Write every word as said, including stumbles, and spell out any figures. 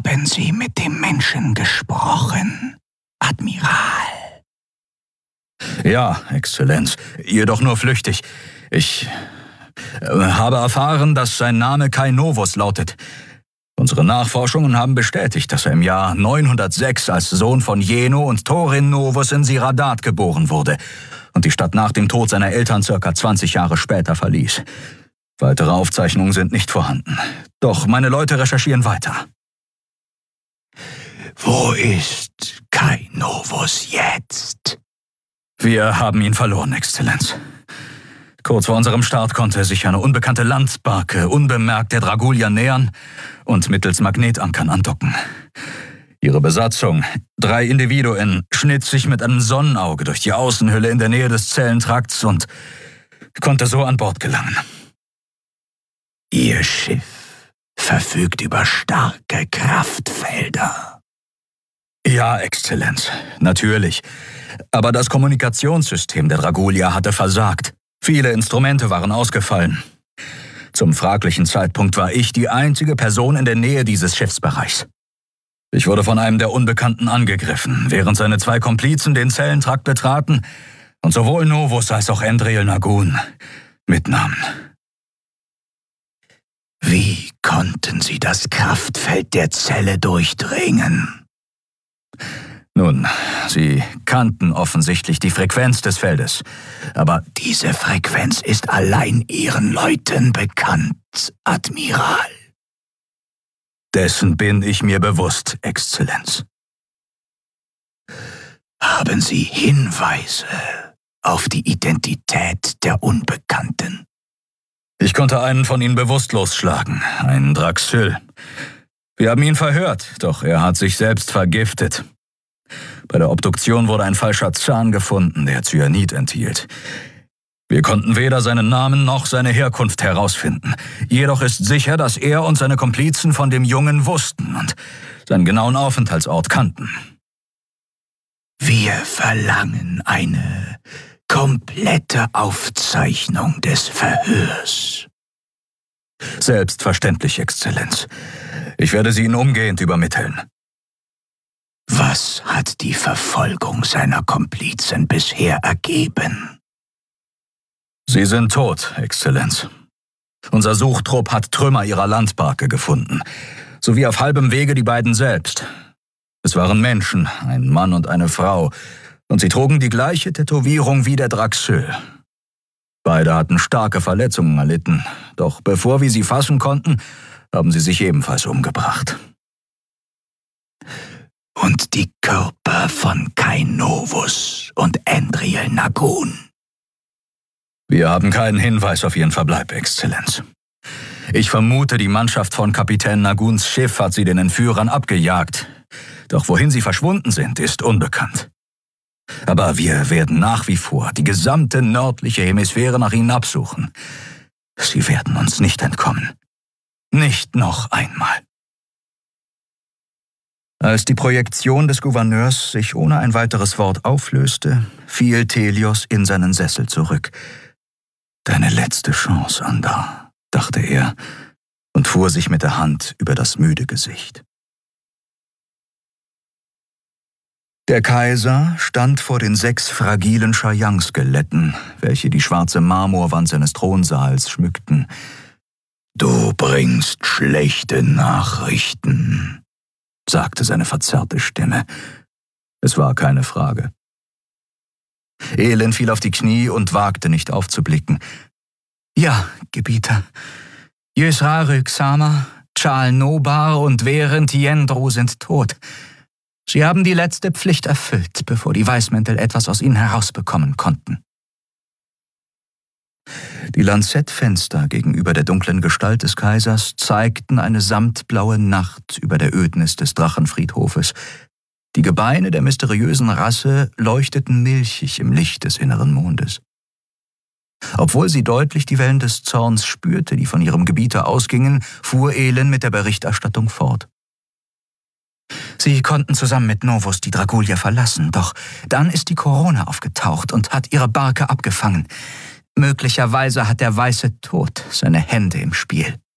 Haben Sie mit dem Menschen gesprochen, Admiral? Ja, Exzellenz, jedoch nur flüchtig. Ich äh, habe erfahren, dass sein Name Kai Novus lautet. Unsere Nachforschungen haben bestätigt, dass er im Jahr neunhundertsechs als Sohn von Jeno und Thorin Novus in Siradat geboren wurde und die Stadt nach dem Tod seiner Eltern circa zwanzig Jahre später verließ. Weitere Aufzeichnungen sind nicht vorhanden. Doch meine Leute recherchieren weiter. Wo ist Kai Novus jetzt? Wir haben ihn verloren, Exzellenz. Kurz vor unserem Start konnte sich eine unbekannte Landbarke unbemerkt der Dragulia nähern und mittels Magnetankern andocken. Ihre Besatzung, drei Individuen, schnitt sich mit einem Sonnenauge durch die Außenhülle in der Nähe des Zellentrakts und konnte so an Bord gelangen. Ihr Schiff verfügt über starke Kraftfelder. Ja, Exzellenz, natürlich. Aber das Kommunikationssystem der Dragulia hatte versagt. Viele Instrumente waren ausgefallen. Zum fraglichen Zeitpunkt war ich die einzige Person in der Nähe dieses Schiffsbereichs. Ich wurde von einem der Unbekannten angegriffen, während seine zwei Komplizen den Zellentrakt betraten und sowohl Novus als auch Endriel Nagun mitnahmen. Wie konnten Sie das Kraftfeld der Zelle durchdringen? Nun, sie kannten offensichtlich die Frequenz des Feldes, aber diese Frequenz ist allein Ihren Leuten bekannt, Admiral. Dessen bin ich mir bewusst, Exzellenz. Haben Sie Hinweise auf die Identität der Unbekannten? Ich konnte einen von ihnen bewusstlos schlagen, einen Draxyl. Wir haben ihn verhört, doch er hat sich selbst vergiftet. Bei der Obduktion wurde ein falscher Zahn gefunden, der Cyanid enthielt. Wir konnten weder seinen Namen noch seine Herkunft herausfinden. Jedoch ist sicher, dass er und seine Komplizen von dem Jungen wussten und seinen genauen Aufenthaltsort kannten. Wir verlangen eine komplette Aufzeichnung des Verhörs. Selbstverständlich, Exzellenz. Ich werde sie Ihnen umgehend übermitteln. Was hat die Verfolgung seiner Komplizen bisher ergeben? Sie sind tot, Exzellenz. Unser Suchtrupp hat Trümmer ihrer Landbarke gefunden, sowie auf halbem Wege die beiden selbst. Es waren Menschen, ein Mann und eine Frau, und sie trugen die gleiche Tätowierung wie der Draxyl. Beide hatten starke Verletzungen erlitten, doch bevor wir sie fassen konnten, haben sie sich ebenfalls umgebracht. Und die Körper von Kai Novus und Endriel Nagun? Wir haben keinen Hinweis auf ihren Verbleib, Exzellenz. Ich vermute, die Mannschaft von Kapitän Naguns Schiff hat sie den Entführern abgejagt. Doch wohin sie verschwunden sind, ist unbekannt. Aber wir werden nach wie vor die gesamte nördliche Hemisphäre nach ihnen absuchen. Sie werden uns nicht entkommen. Nicht noch einmal. Als die Projektion des Gouverneurs sich ohne ein weiteres Wort auflöste, fiel Thelios in seinen Sessel zurück. »Deine letzte Chance, Andar«, dachte er und fuhr sich mit der Hand über das müde Gesicht. Der Kaiser stand vor den sechs fragilen Shayang-Skeletten, welche die schwarze Marmorwand seines Thronsaals schmückten. »Du bringst schlechte Nachrichten«, sagte seine verzerrte Stimme. Es war keine Frage. Elend fiel auf die Knie und wagte nicht aufzublicken. »Ja, Gebieter. Jösra Rüksama, Chal Nobar und Weren Tiendru sind tot. Sie haben die letzte Pflicht erfüllt, bevor die Weißmäntel etwas aus ihnen herausbekommen konnten.« Die Lanzettfenster gegenüber der dunklen Gestalt des Kaisers zeigten eine samtblaue Nacht über der Ödnis des Drachenfriedhofes. Die Gebeine der mysteriösen Rasse leuchteten milchig im Licht des inneren Mondes. Obwohl sie deutlich die Wellen des Zorns spürte, die von ihrem Gebieter ausgingen, fuhr Elend mit der Berichterstattung fort. Sie konnten zusammen mit Novus die Dragulia verlassen, doch dann ist die Corona aufgetaucht und hat ihre Barke abgefangen. Möglicherweise hat der weiße Tod seine Hände im Spiel.